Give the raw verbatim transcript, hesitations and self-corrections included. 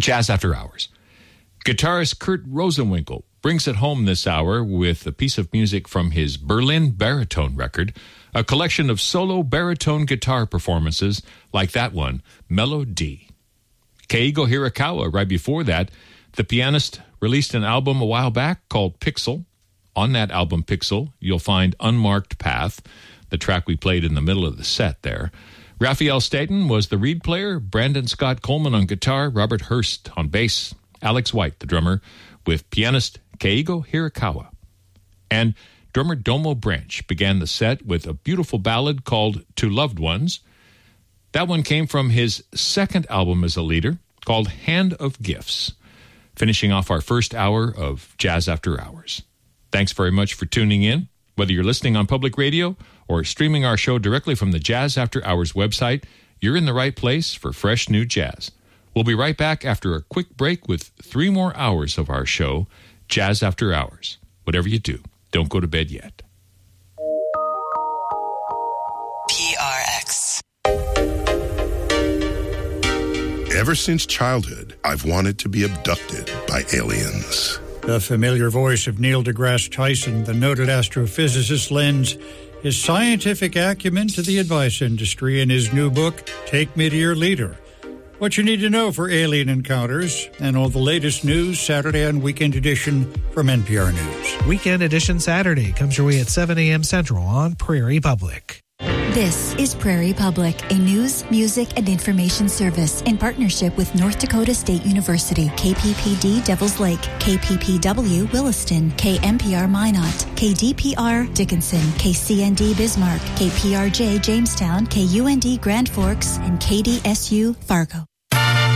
Jazz After Hours. Guitarist Kurt Rosenwinkel brings it home this hour with a piece of music from his Berlin Baritone record, a collection of solo baritone guitar performances like that one, Melody. Keigo Hirakawa, right before that, the pianist released an album a while back called Pixel. On that album, Pixel, you'll find Unmarked Path, the track we played in the middle of the set there. Raphael Staten was the reed player, Brandon Scott Coleman on guitar, Robert Hurst on bass, Alex White, the drummer, with pianist Keigo Hirakawa. And drummer Domo Branch began the set with a beautiful ballad called To Loved Ones. That one came from his second album as a leader, called Hand of Gifts, finishing off our first hour of Jazz After Hours. Thanks very much for tuning in. Whether you're listening on public radio or streaming our show directly from the Jazz After Hours website, you're in the right place for fresh new jazz. We'll be right back after a quick break with three more hours of our show, Jazz After Hours. Whatever you do, don't go to bed yet. P R X. Ever since childhood, I've wanted to be abducted by aliens. The familiar voice of Neil deGrasse Tyson, the noted astrophysicist, lends his scientific acumen to the advice industry in his new book, Take Me to Your Leader. What you need to know for alien encounters and all the latest news, Saturday and Weekend Edition from N P R News. Weekend Edition Saturday comes your way at seven a.m. Central on Prairie Public. This is Prairie Public, a news, music, and information service in partnership with North Dakota State University, K P P D Devils Lake, K P P W Williston, K M P R Minot, K D P R Dickinson, K C N D Bismarck, K P R J Jamestown, K U N D Grand Forks, and K D S U Fargo.